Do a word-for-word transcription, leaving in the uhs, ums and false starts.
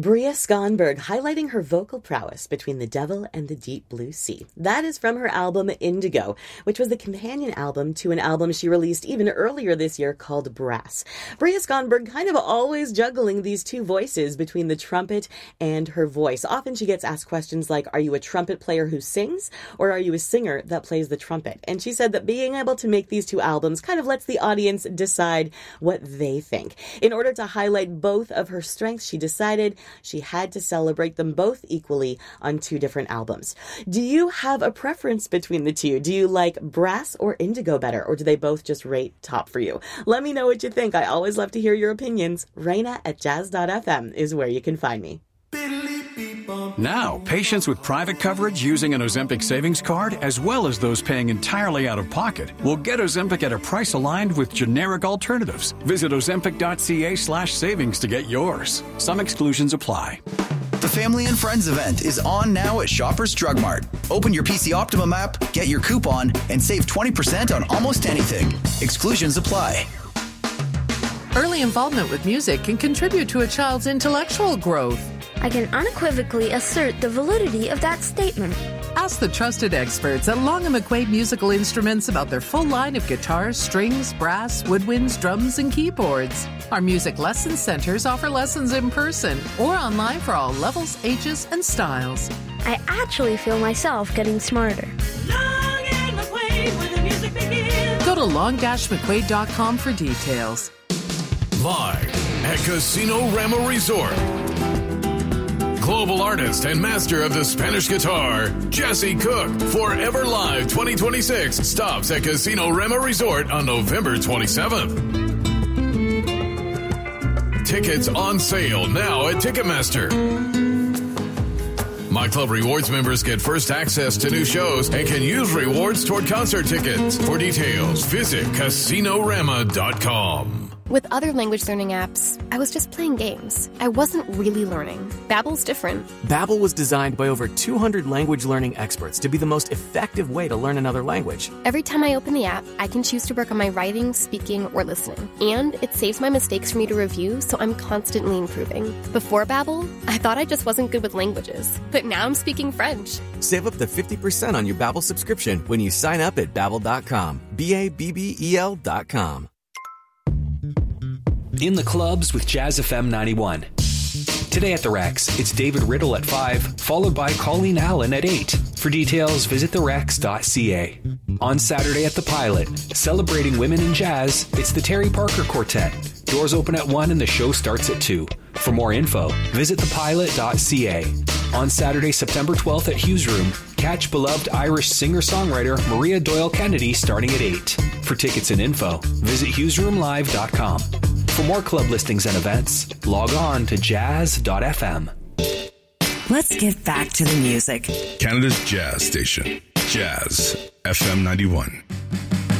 Bria Skonberg highlighting her vocal prowess between the devil and the deep blue sea. That is from her album Indigo, which was the companion album to an album she released even earlier this year called Brass. Bria Skonberg kind of always juggling these two voices between the trumpet and her voice. Often she gets asked questions like, are you a trumpet player who sings, or are you a singer that plays the trumpet? And she said that being able to make these two albums kind of lets the audience decide what they think. In order to highlight both of her strengths, she decided she had to celebrate them both equally on two different albums. Do you have a preference between the two? Do you like Brass or Indigo better, or do they both just rate top for you? Let me know what you think. I always love to hear your opinions. Raina at jazz dot f m is where you can find me. Now, patients with private coverage using an Ozempic savings card, as well as those paying entirely out of pocket, will get Ozempic at a price aligned with generic alternatives. Visit ozempic.ca slash savings to get yours. Some exclusions apply. The Family and Friends event is on now at Shoppers Drug Mart. Open your P C Optimum app, get your coupon, and save twenty percent on almost anything. Exclusions apply. Early involvement with music can contribute to a child's intellectual growth. I can unequivocally assert the validity of that statement. Ask the trusted experts at Long and McQuaid Musical Instruments about their full line of guitars, strings, brass, woodwinds, drums, and keyboards. Our music lesson centers offer lessons in person or online for all levels, ages, and styles. I actually feel myself getting smarter. Long and McQuaid, where the music begins. Go to long dash mcquaid dot com for details. Live at Casino Rama Resort. Global artist and master of the Spanish guitar, Jesse Cook, Forever Live twenty twenty-six stops at Casino Rama Resort on November twenty-seventh. Tickets on sale now at Ticketmaster. My Club Rewards members get first access to new shows and can use rewards toward concert tickets. For details, visit casino rama dot com. With other language learning apps, I was just playing games. I wasn't really learning. Babbel's different. Babbel was designed by over two hundred language learning experts to be the most effective way to learn another language. Every time I open the app, I can choose to work on my writing, speaking, or listening. And it saves my mistakes for me to review, so I'm constantly improving. Before Babbel, I thought I just wasn't good with languages. But now I'm speaking French. Save up to fifty percent on your Babbel subscription when you sign up at babbel dot com. B A B B E L dot com. In the clubs with Jazz F M ninety-one. Today at the Rex, it's David Riddle at five, followed by Colleen Allen at eight. For details, visit the rex dot c a. On Saturday at the Pilot, celebrating women in jazz, it's the Terry Parker Quartet. Doors open at one and the show starts at two. For more info, visit the pilot dot c a. On Saturday, September twelfth at Hughes Room, catch beloved Irish singer-songwriter Maria Doyle Kennedy starting at eight. For tickets and info, visit hughes room live dot com. For more club listings and events, log on to jazz dot f m. Let's get back to the music. Canada's jazz station, Jazz F M ninety-one.